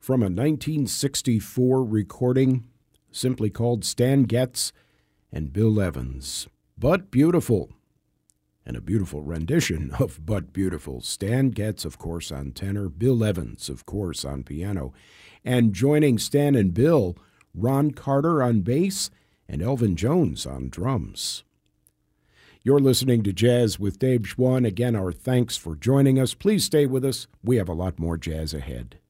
from a 1964 recording simply called Stan Getz and Bill Evans. But Beautiful, and a beautiful rendition of But Beautiful. Stan Getz, of course, on tenor, Bill Evans, of course, on piano, and joining Stan and Bill, Ron Carter on bass and Elvin Jones on drums. You're listening to Jazz with Dave Schwann. Again, our thanks for joining us. Please stay with us. We have a lot more jazz ahead.